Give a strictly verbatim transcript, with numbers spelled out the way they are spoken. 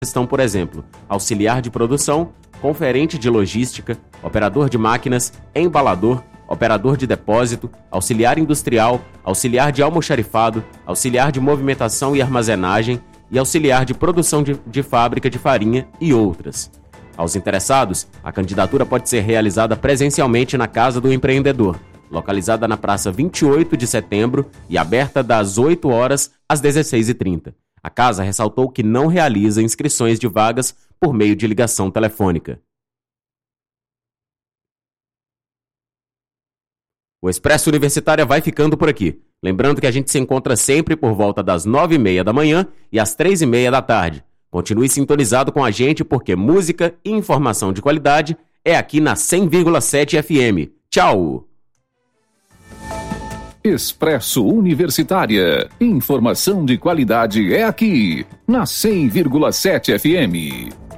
estão, por exemplo, auxiliar de produção, conferente de logística, operador de máquinas, embalador, operador de depósito, auxiliar industrial, auxiliar de almoxarifado, auxiliar de movimentação e armazenagem e auxiliar de produção de, de fábrica de farinha e outras. Aos interessados, a candidatura pode ser realizada presencialmente na Casa do Empreendedor, localizada na Praça vinte e oito de Setembro e aberta das oito horas às dezesseis e trinta. A casa ressaltou que não realiza inscrições de vagas por meio de ligação telefônica. O Expresso Universitária vai ficando por aqui. Lembrando que a gente se encontra sempre por volta das nove e meia da manhã e às três e meia da tarde. Continue sintonizado com a gente porque música e informação de qualidade é aqui na cem vírgula sete F M. Tchau! Expresso Universitária. Informação de qualidade é aqui, na cem vírgula sete F M.